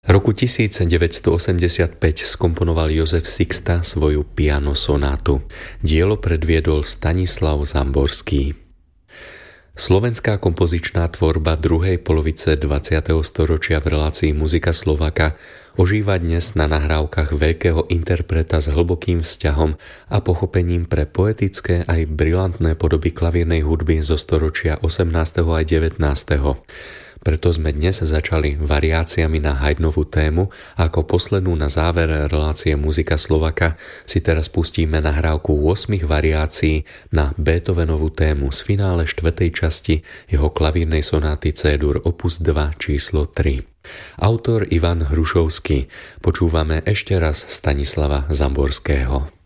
Roku 1985 skomponoval Jozef Sixta svoju pianosonátu. Dielo predviedol Stanislav Zamborský. Slovenská kompozičná tvorba druhej polovice 20. storočia v relácii Muzika Slováka ožíva dnes na nahrávkach veľkého interpreta s hlbokým vzťahom a pochopením pre poetické aj brilantné podoby klavírnej hudby zo storočia 18. aj 19. Preto sme dnes začali variáciami na Haydnovú tému a ako poslednú na záver relácie Muzika Slováka si teraz pustíme nahrávku 8 variácií na Beethovenovú tému z finále 4. časti jeho klavírnej sonáty C-dur opus 2 číslo 3. Autor Ivan Hrušovský. Počúvame ešte raz Stanislava Zamborského.